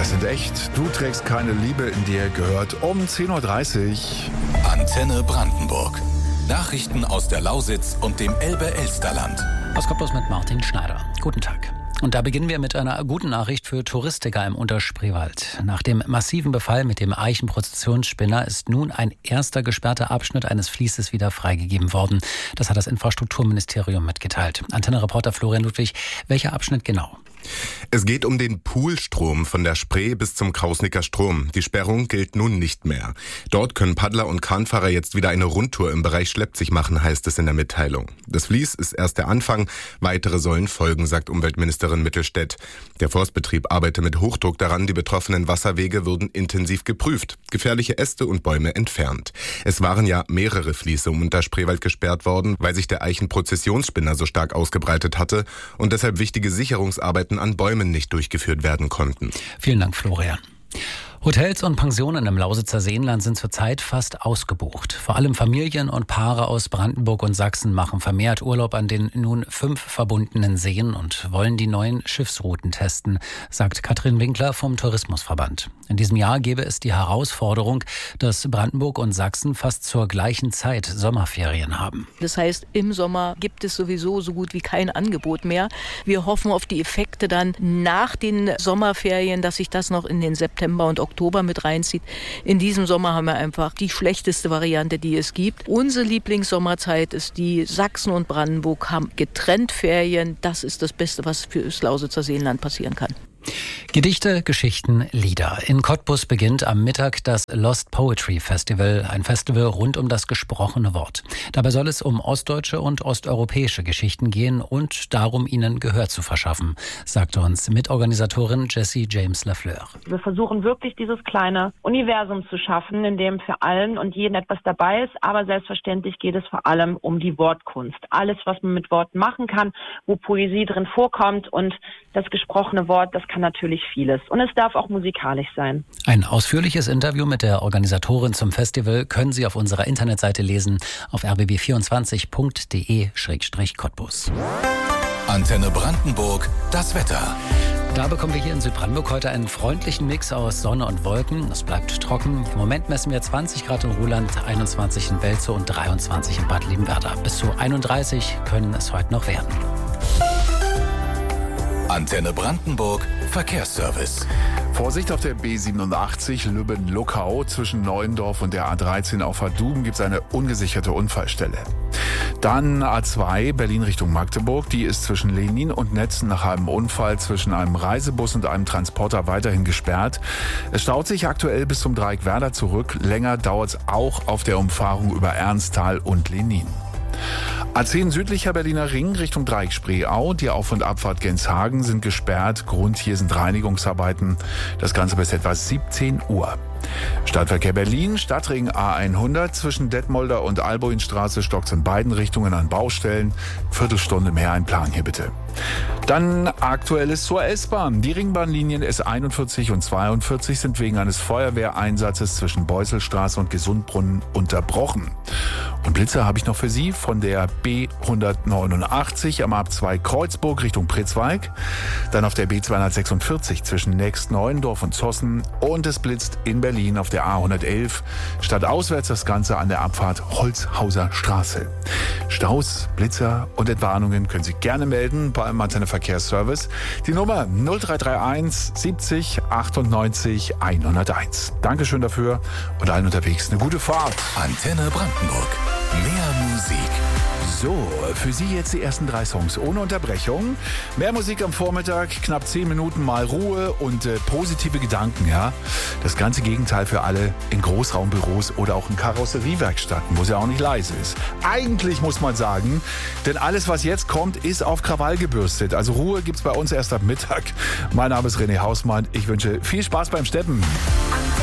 sind echt. Du trägst keine Liebe in dir, gehört um 10.30 Uhr. Antenne Brandenburg. Nachrichten aus der Lausitz und dem Elbe-Elsterland. Aus Cottbus mit Martin Schneider. Guten Tag. Und da beginnen wir mit einer guten Nachricht für Touristiker im Unterspreewald. Nach dem massiven Befall mit dem Eichenprozessionsspinner ist nun ein erster gesperrter Abschnitt eines Fließes wieder freigegeben worden. Das hat das Infrastrukturministerium mitgeteilt. Antenne-Reporter Florian Ludwig, welcher Abschnitt genau? Es geht um den Poolstrom von der Spree bis zum Krausnicker Strom. Die Sperrung gilt nun nicht mehr. Dort können Paddler und Kranfahrer jetzt wieder eine Rundtour im Bereich Schleppzig machen, heißt es in der Mitteilung. Das Fließ ist erst der Anfang, weitere sollen folgen, sagt Umweltministerin Mittelstädt. Der Forstbetrieb arbeite mit Hochdruck daran, die betroffenen Wasserwege würden intensiv geprüft, gefährliche Äste und Bäume entfernt. Es waren ja mehrere Fließe um Unterspreewald gesperrt worden, weil sich der Eichenprozessionsspinner so stark ausgebreitet hatte und deshalb wichtige Sicherungsarbeiten an Bäumen nicht durchgeführt werden konnten. Vielen Dank, Florian. Hotels und Pensionen im Lausitzer Seenland sind zurzeit fast ausgebucht. Vor allem Familien und Paare aus Brandenburg und Sachsen machen vermehrt Urlaub an den nun 5 verbundenen Seen und wollen die neuen Schiffsrouten testen, sagt Katrin Winkler vom Tourismusverband. In diesem Jahr gäbe es die Herausforderung, dass Brandenburg und Sachsen fast zur gleichen Zeit Sommerferien haben. Das heißt, im Sommer gibt es sowieso so gut wie kein Angebot mehr. Wir hoffen auf die Effekte dann nach den Sommerferien, dass sich das noch in den September und Oktober mit reinzieht. In diesem Sommer haben wir einfach die schlechteste Variante, die es gibt. Unsere Lieblingssommerzeit ist die Sachsen und Brandenburg haben getrennt Ferien. Das ist das Beste, was für das Lausitzer Seenland passieren kann. Gedichte, Geschichten, Lieder. In Cottbus beginnt am Mittag das Lost Poetry Festival, ein Festival rund um das gesprochene Wort. Dabei soll es um ostdeutsche und osteuropäische Geschichten gehen und darum, ihnen Gehör zu verschaffen, sagte uns Mitorganisatorin Jessie James Lafleur. Wir versuchen wirklich dieses kleine Universum zu schaffen, in dem für allen und jeden etwas dabei ist, aber selbstverständlich geht es vor allem um die Wortkunst. Alles, was man mit Worten machen kann, wo Poesie drin vorkommt und das gesprochene Wort, das kann natürlich vieles. Und es darf auch musikalisch sein. Ein ausführliches Interview mit der Organisatorin zum Festival können Sie auf unserer Internetseite lesen, auf rbb24.de/Cottbus. Antenne Brandenburg, das Wetter. Da bekommen wir hier in Südbrandenburg heute einen freundlichen Mix aus Sonne und Wolken. Es bleibt trocken. Im Moment messen wir 20 Grad in Ruhland, 21 in Welzow und 23 in Bad Liebenwerda. Bis zu 31 können es heute noch werden. Antenne Brandenburg, Verkehrsservice. Vorsicht auf der B87 Lübben-Luckau zwischen Neuendorf und der A13 auf Verduben gibt es eine ungesicherte Unfallstelle. Dann A2 Berlin Richtung Magdeburg, die ist zwischen Lenin und Netzen nach einem Unfall zwischen einem Reisebus und einem Transporter weiterhin gesperrt. Es staut sich aktuell bis zum Dreieck Werder zurück. Länger dauert es auch auf der Umfahrung über Ernsthal und Lenin. A10 südlicher Berliner Ring Richtung Dreieck Spreeau. Die Auf- und Abfahrt Genshagen sind gesperrt. Grund hier sind Reinigungsarbeiten. Das Ganze bis etwa 17 Uhr. Stadtverkehr Berlin, Stadtring A100 zwischen Detmolder und Alboinstraße stockt in beiden Richtungen an Baustellen. Viertelstunde mehr ein Plan hier bitte. Dann Aktuelles zur S-Bahn. Die Ringbahnlinien S41 und 42 sind wegen eines Feuerwehreinsatzes zwischen Beuselstraße und Gesundbrunnen unterbrochen. Und Blitzer habe ich noch für Sie von der B189 am A2 Kreuzburg Richtung Pritzwalk. Dann auf der B246 zwischen Next Neuendorf und Zossen. Und es blitzt in Berlin auf der A111. Stadtauswärts das Ganze an der Abfahrt Holzhauser Straße. Staus, Blitzer und Entwarnungen können Sie gerne melden beim Antenne Verkehrsservice. Die Nummer 0331 70 98 101. Dankeschön dafür und allen unterwegs eine gute Fahrt. Antenne Brandenburg. Mehr Musik. So, für Sie jetzt die ersten 3 Songs ohne Unterbrechung. Mehr Musik am Vormittag, knapp 10 Minuten mal Ruhe und positive Gedanken, ja. Das ganze Gegenteil für alle in Großraumbüros oder auch in Karosseriewerkstätten, wo es ja auch nicht leise ist. Eigentlich muss man sagen, denn alles, was jetzt kommt, ist auf Krawall gebürstet. Also Ruhe gibt's bei uns erst ab Mittag. Mein Name ist René Hausmann. Ich wünsche viel Spaß beim Steppen.